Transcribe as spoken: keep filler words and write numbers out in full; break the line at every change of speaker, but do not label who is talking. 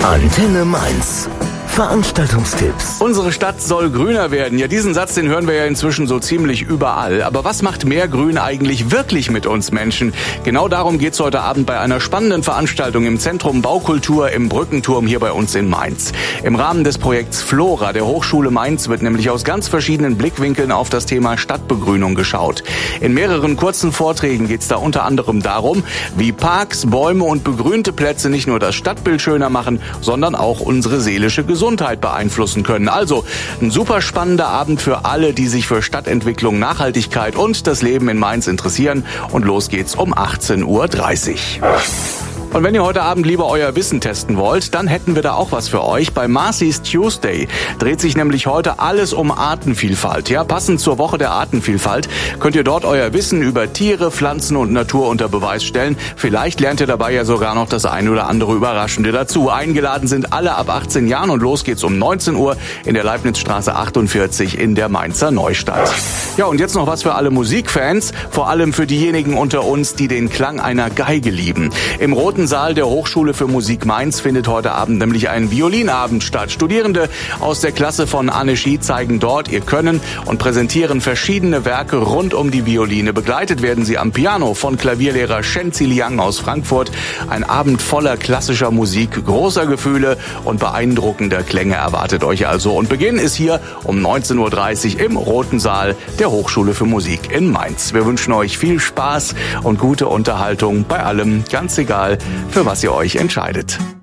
Antenne Mainz. Veranstaltungstipps.
Unsere Stadt soll grüner werden. Ja, diesen Satz, den hören wir ja inzwischen so ziemlich überall. Aber was macht mehr Grün eigentlich wirklich mit uns Menschen? Genau darum geht's heute Abend bei einer spannenden Veranstaltung im Zentrum Baukultur im Brückenturm hier bei uns in Mainz. Im Rahmen des Projekts Flora der Hochschule Mainz wird nämlich aus ganz verschiedenen Blickwinkeln auf das Thema Stadtbegrünung geschaut. In mehreren kurzen Vorträgen geht's da unter anderem darum, wie Parks, Bäume und begrünte Plätze nicht nur das Stadtbild schöner machen, sondern auch unsere seelische Gesundheit Gesundheit beeinflussen können. Also ein super spannender Abend für alle, die sich für Stadtentwicklung, Nachhaltigkeit und das Leben in Mainz interessieren. Und los geht's um achtzehn Uhr dreißig. Und wenn ihr heute Abend lieber euer Wissen testen wollt, dann hätten wir da auch was für euch. Bei Marcy's Tuesday dreht sich nämlich heute alles um Artenvielfalt. Ja, passend zur Woche der Artenvielfalt könnt ihr dort euer Wissen über Tiere, Pflanzen und Natur unter Beweis stellen. Vielleicht lernt ihr dabei ja sogar noch das eine oder andere Überraschende dazu. Eingeladen sind alle ab achtzehn Jahren und los geht's um neunzehn Uhr in der Leibnizstraße achtundvierzig in der Mainzer Neustadt. Ja, und jetzt noch was für alle Musikfans, vor allem für diejenigen unter uns, die den Klang einer Geige lieben. Im Roten Saal der Hochschule für Musik Mainz findet heute Abend nämlich ein Violinabend statt. Studierende aus der Klasse von Anne Schie zeigen dort ihr Können und präsentieren verschiedene Werke rund um die Violine. Begleitet werden sie am Piano von Klavierlehrer Shenzi Liang aus Frankfurt. Ein Abend voller klassischer Musik, großer Gefühle und beeindruckender Klänge erwartet euch also. Und Beginn ist hier um neunzehn Uhr dreißig im Roten Saal der Hochschule für Musik in Mainz. Wir wünschen euch viel Spaß und gute Unterhaltung bei allem, ganz egal, für was ihr euch entscheidet.